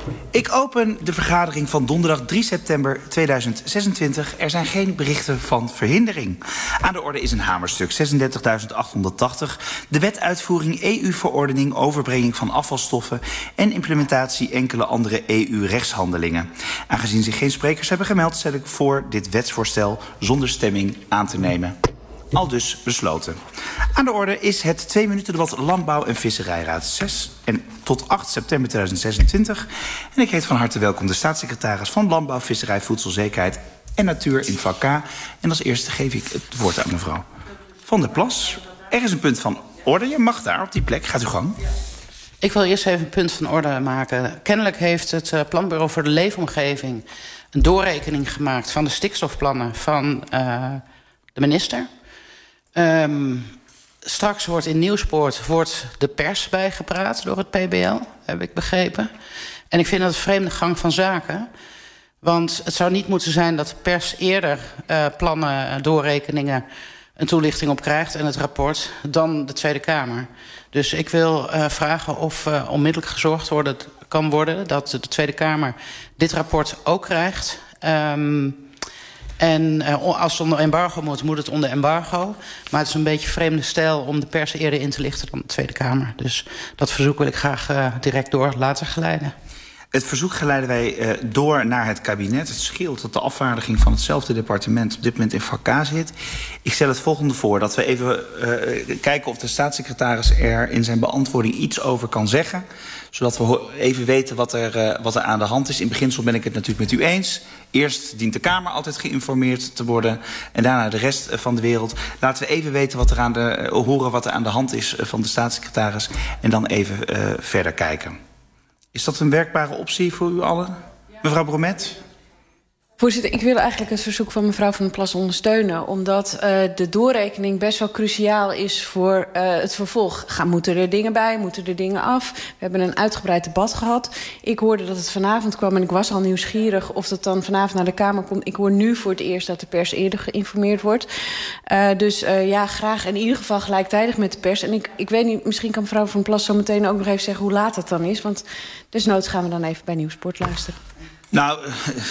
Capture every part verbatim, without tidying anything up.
Ik open de vergadering van donderdag drie september tweeduizend zesentwintig. Er zijn geen berichten van verhindering. Aan de orde is een hamerstuk zesendertigduizend achthonderdtachtig. De wet uitvoering E U-verordening overbrenging van afvalstoffen en implementatie enkele andere E U-rechtshandelingen. Aangezien zich geen sprekers hebben gemeld, stel ik voor dit wetsvoorstel zonder stemming aan te nemen. Al dus besloten. Aan de orde is het twee minuten debat Landbouw en Visserijraad zes en tot acht september tweeduizend zesentwintig. En ik heet van harte welkom de staatssecretaris van Landbouw, Visserij, Voedselzekerheid en Natuur in vak K. En als eerste geef ik het woord aan mevrouw Van der Plas. Er is een punt van orde. Je mag daar op die plek. Gaat uw gang. Ik wil eerst even een punt van orde maken. Kennelijk heeft het uh, Planbureau voor de Leefomgeving een doorrekening gemaakt van de stikstofplannen van uh, de minister. Um, straks wordt in Nieuwspoort wordt de pers bijgepraat door het P B L, heb ik begrepen. En ik vind dat een vreemde gang van zaken. Want het zou niet moeten zijn dat de pers eerder uh, plannen, doorrekeningen, een toelichting op krijgt en het rapport dan de Tweede Kamer. Dus ik wil uh, vragen of uh, onmiddellijk gezorgd worden, kan worden dat de Tweede Kamer dit rapport ook krijgt. Um, En uh, als het onder embargo moet, moet het onder embargo. Maar het is een beetje vreemde stijl om de pers eerder in te lichten dan de Tweede Kamer. Dus dat verzoek wil ik graag uh, direct door laten geleiden. Het verzoek geleiden wij uh, door naar het kabinet. Het scheelt dat de afvaardiging van hetzelfde departement op dit moment in vak K zit. Ik stel het volgende voor, dat we even uh, kijken of de staatssecretaris er in zijn beantwoording iets over kan zeggen. Zodat we even weten wat er, uh, wat er aan de hand is. In beginsel ben ik het natuurlijk met u eens. Eerst dient de Kamer altijd geïnformeerd te worden en daarna de rest van de wereld. Laten we even weten wat er aan de, uh, horen wat er aan de hand is van de staatssecretaris en dan even uh, verder kijken. Is dat een werkbare optie voor u allen? Ja. Mevrouw Bromet? Voorzitter, ik wil eigenlijk het verzoek van mevrouw Van der Plas ondersteunen. Omdat uh, de doorrekening best wel cruciaal is voor uh, het vervolg. Gaan, moeten er dingen bij? Moeten er dingen af? We hebben een uitgebreid debat gehad. Ik hoorde dat het vanavond kwam en ik was al nieuwsgierig of dat dan vanavond naar de Kamer komt. Ik hoor nu voor het eerst dat de pers eerder geïnformeerd wordt. Uh, dus uh, ja, graag in ieder geval gelijktijdig met de pers. En ik, ik weet niet, misschien kan mevrouw Van der Plas zo meteen ook nog even zeggen hoe laat het dan is. Want desnoods gaan we dan even bij Nieuwsport luisteren. Nou,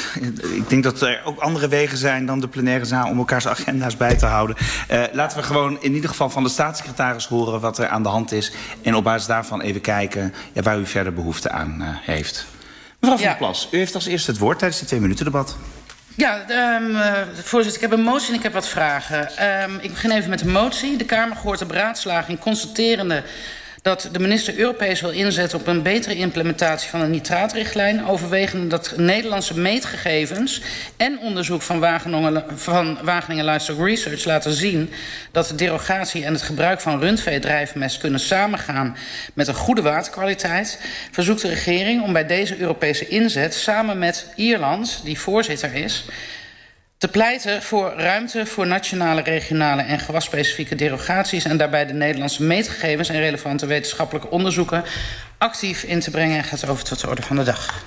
ik denk dat er ook andere wegen zijn dan de plenaire zaal om elkaars agenda's bij te houden. Uh, laten we gewoon in ieder geval van de staatssecretaris horen wat er aan de hand is. En op basis daarvan even kijken ja, waar u verder behoefte aan uh, heeft. Mevrouw Van der Plas, u heeft als eerste het woord tijdens dit twee minuten debat. Ja, um, uh, voorzitter, ik heb een motie en ik heb wat vragen. Um, ik begin even met de motie. De Kamer gehoord de beraadslaging constaterende dat de minister Europees wil inzetten op een betere implementatie van de nitraatrichtlijn, overwegende dat Nederlandse meetgegevens en onderzoek van Wageningen, van Wageningen Livestock Research laten zien dat de derogatie en het gebruik van rundveedrijfmest kunnen samengaan met een goede waterkwaliteit, verzoekt de regering om bij deze Europese inzet samen met Ierland, die voorzitter is, te pleiten voor ruimte voor nationale, regionale en gewasspecifieke derogaties en daarbij de Nederlandse meetgegevens en relevante wetenschappelijke onderzoeken actief in te brengen en gaat over tot de orde van de dag.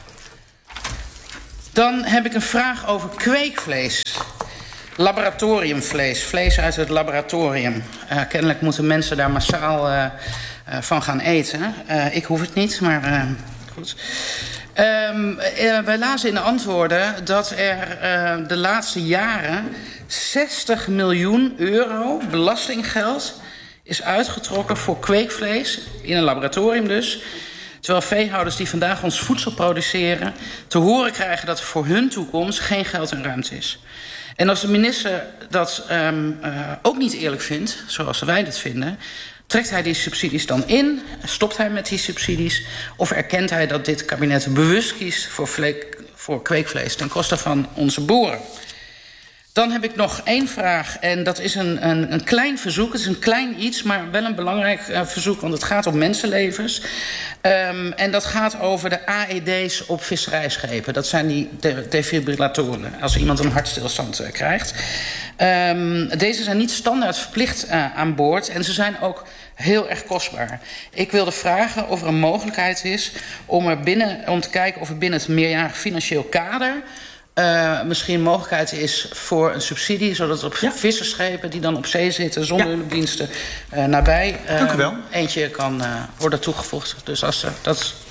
Dan heb ik een vraag over kweekvlees. Laboratoriumvlees, vlees uit het laboratorium. Uh, kennelijk moeten mensen daar massaal uh, uh, van gaan eten. Uh, ik hoef het niet, maar uh, goed. Um, uh, wij lazen in de antwoorden dat er uh, de laatste jaren zestig miljoen euro belastinggeld is uitgetrokken voor kweekvlees, in een laboratorium dus. Terwijl veehouders die vandaag ons voedsel produceren te horen krijgen dat er voor hun toekomst geen geld en ruimte is. En als de minister dat um, uh, ook niet eerlijk vindt, zoals wij dat vinden, trekt hij die subsidies dan in? Stopt hij met die subsidies? Of erkent hij dat dit kabinet bewust kiest voor, vleek, voor kweekvlees ten koste van onze boeren? Dan heb ik nog één vraag en dat is een, een, een klein verzoek. Het is een klein iets, maar wel een belangrijk uh, verzoek, want het gaat om mensenlevens. Um, en dat gaat over de A E D's op visserijschepen. Dat zijn die de, defibrillatoren, als iemand een hartstilstand uh, krijgt. Um, deze zijn niet standaard verplicht uh, aan boord en ze zijn ook heel erg kostbaar. Ik wilde vragen of er een mogelijkheid is om, er binnen, om te kijken of er binnen het meerjarig financieel kader Uh, misschien mogelijkheid is voor een subsidie, zodat op ja. visserschepen die dan op zee zitten zonder ja. hulpdiensten uh, nabij uh, Dank u wel. eentje kan uh, worden toegevoegd. Dus als uh, dat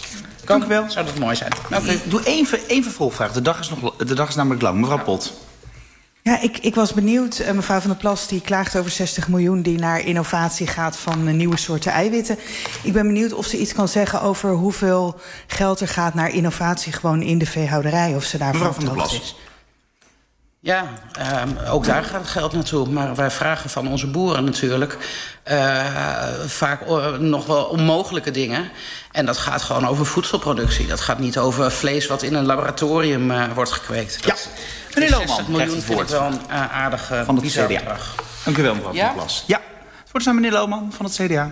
Dank u wel. Zou dat mooi zijn. Dank u. Doe één, één vervolgvraag. De dag is, nog, de dag is namelijk lang. Mevrouw Pot. Ja, ik, ik was benieuwd. Uh, mevrouw Van der Plas die klaagt over zestig miljoen... die naar innovatie gaat van uh, nieuwe soorten eiwitten. Ik ben benieuwd of ze iets kan zeggen over hoeveel geld er gaat... naar innovatie gewoon in de veehouderij. Of ze daarvan mevrouw Van der Plas. Is. Ja, um, ook daar gaat het geld naartoe. Maar wij vragen van onze boeren natuurlijk uh, vaak uh, nog wel onmogelijke dingen. En dat gaat gewoon over voedselproductie. Dat gaat niet over vlees wat in een laboratorium uh, wordt gekweekt. Ja, dat, meneer Lohman zestig miljoen vind ik wel een uh, aardige van het C D A. bedrag. Dank u wel, mevrouw ja? Van der Plas. Ja, het wordt aan meneer Lohman van het C D A.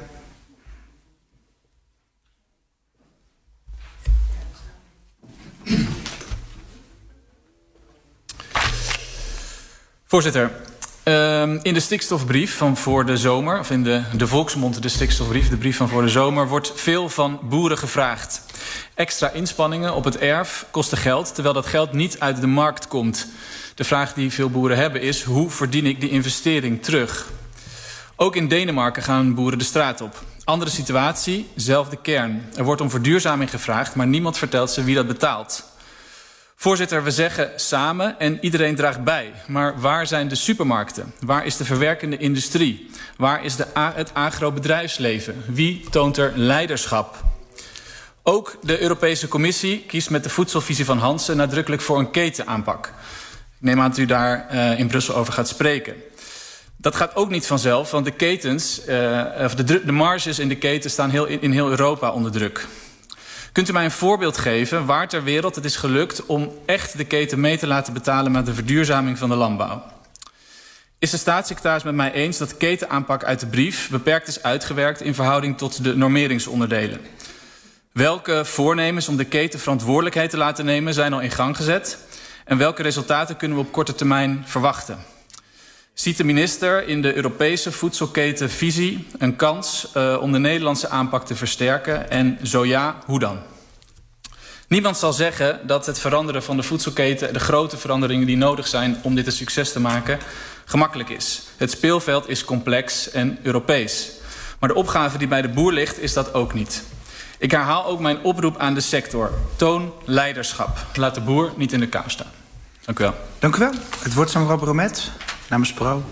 Voorzitter, uh, in de stikstofbrief van voor de zomer... of in de, de volksmond de stikstofbrief, de brief van voor de zomer... wordt veel van boeren gevraagd. Extra inspanningen op het erf kosten geld... terwijl dat geld niet uit de markt komt. De vraag die veel boeren hebben is... hoe verdien ik die investering terug? Ook in Denemarken gaan boeren de straat op. Andere situatie, zelfde kern. Er wordt om verduurzaming gevraagd... maar niemand vertelt ze wie dat betaalt. Voorzitter, we zeggen samen en iedereen draagt bij. Maar waar zijn de supermarkten? Waar is de verwerkende industrie? Waar is de a- het agrobedrijfsleven? Wie toont er leiderschap? Ook de Europese Commissie kiest met de voedselvisie van Hansen... nadrukkelijk voor een ketenaanpak. Ik neem aan dat u daar uh, in Brussel over gaat spreken. Dat gaat ook niet vanzelf, want de ketens, uh, of de, de marges in de keten... staan heel, in, in heel Europa onder druk. Kunt u mij een voorbeeld geven waar ter wereld het is gelukt... om echt de keten mee te laten betalen met de verduurzaming van de landbouw? Is de staatssecretaris met mij eens dat de ketenaanpak uit de brief... beperkt is uitgewerkt in verhouding tot de normeringsonderdelen? Welke voornemens om de keten verantwoordelijkheid te laten nemen... zijn al in gang gezet? En welke resultaten kunnen we op korte termijn verwachten? Ziet de minister in de Europese voedselketenvisie een kans uh, om de Nederlandse aanpak te versterken? En zo ja, hoe dan? Niemand zal zeggen dat het veranderen van de voedselketen... de grote veranderingen die nodig zijn om dit een succes te maken... gemakkelijk is. Het speelveld is complex en Europees. Maar de opgave die bij de boer ligt is dat ook niet. Ik herhaal ook mijn oproep aan de sector. Toon leiderschap. Laat de boer niet in de kou staan. Dank u wel. Dank u wel. Het woord is aan mevrouw Bromet namens Pro.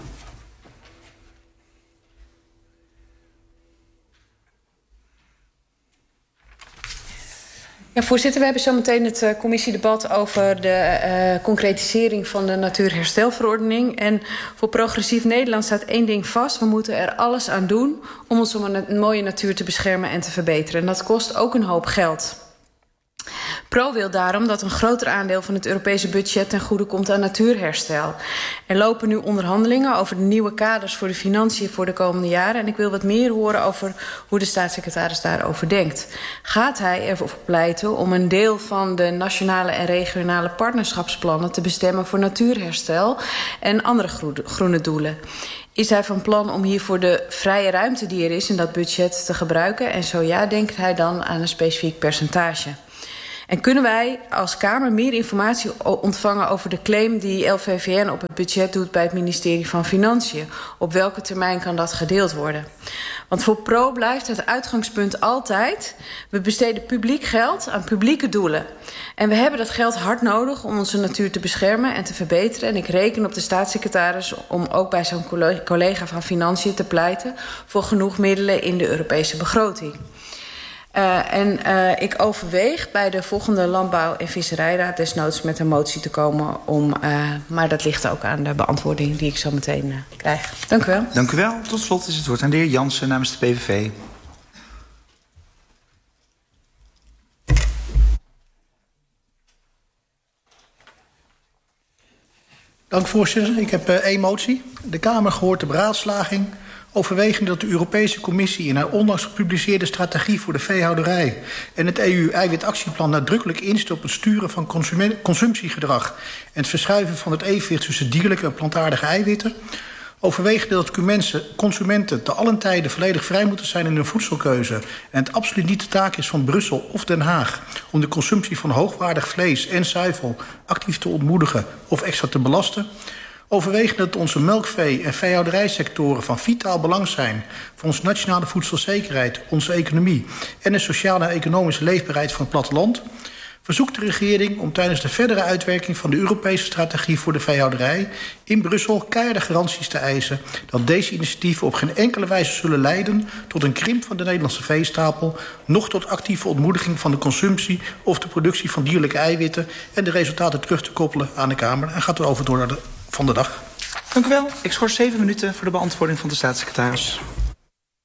Ja, voorzitter, we hebben zo meteen het uh, commissiedebat over de uh, concretisering van de natuurherstelverordening. En voor Progressief Nederland staat één ding vast. We moeten er alles aan doen om ons om een, een mooie natuur te beschermen en te verbeteren. En dat kost ook een hoop geld. Pro wil daarom dat een groter aandeel van het Europese budget ten goede komt aan natuurherstel. Er lopen nu onderhandelingen over de nieuwe kaders voor de financiën voor de komende jaren. En ik wil wat meer horen over hoe de staatssecretaris daarover denkt. Gaat hij ervoor pleiten om een deel van de nationale en regionale partnerschapsplannen te bestemmen voor natuurherstel en andere groene doelen? Is hij van plan om hiervoor de vrije ruimte die er is in dat budget te gebruiken? En zo ja, denkt hij dan aan een specifiek percentage? En kunnen wij als Kamer meer informatie ontvangen over de claim die L V V N op het budget doet bij het ministerie van Financiën? Op welke termijn kan dat gedeeld worden? Want voor Pro blijft het uitgangspunt altijd: we besteden publiek geld aan publieke doelen. En we hebben dat geld hard nodig om onze natuur te beschermen en te verbeteren. En ik reken op de staatssecretaris om ook bij zo'n collega van Financiën te pleiten voor genoeg middelen in de Europese begroting. Uh, en uh, ik overweeg bij de volgende Landbouw- en Visserijraad desnoods met een motie te komen om, uh, maar dat ligt ook aan de beantwoording die ik zo meteen uh, krijg. Dank u wel. Dank u wel. Tot slot is het woord aan de heer Jansen namens de P V V. Dank voorzitter. Ik heb uh, één motie. De Kamer gehoord de beraadslaging overwegende dat de Europese Commissie in haar onlangs gepubliceerde strategie voor de veehouderij en het E U-eiwitactieplan nadrukkelijk instelt op het sturen van consumptiegedrag en het verschuiven van het evenwicht tussen dierlijke en plantaardige eiwitten, overwegende dat consumenten te allen tijde volledig vrij moeten zijn in hun voedselkeuze en het absoluut niet de taak is van Brussel of Den Haag om de consumptie van hoogwaardig vlees en zuivel actief te ontmoedigen of extra te belasten. Overwegende dat onze melkvee- en veehouderijsectoren van vitaal belang zijn voor onze nationale voedselzekerheid, onze economie en de sociale en economische leefbaarheid van het platteland, verzoekt de regering om tijdens de verdere uitwerking van de Europese strategie voor de veehouderij in Brussel keiharde garanties te eisen dat deze initiatieven op geen enkele wijze zullen leiden tot een krimp van de Nederlandse veestapel, noch tot actieve ontmoediging van de consumptie of de productie van dierlijke eiwitten en de resultaten terug te koppelen aan de Kamer. En gaat erover door naar de van de dag. Dank u wel. Ik schors zeven minuten voor de beantwoording van de staatssecretaris.